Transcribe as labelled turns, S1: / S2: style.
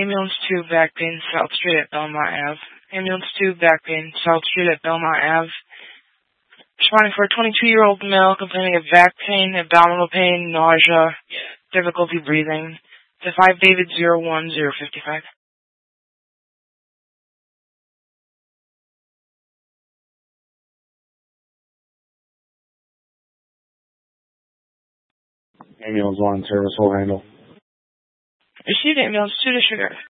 S1: Ambulance 2, back pain, South Street at Belmont Ave. Ambulance 2, back pain, South Street at Belmont Ave. Responding for a 22-year-old male complaining of back pain, abdominal pain, nausea, difficulty breathing. To 5 David 01055.
S2: Ambulance 1, service will handle.
S1: Received ambulance 2 disregard.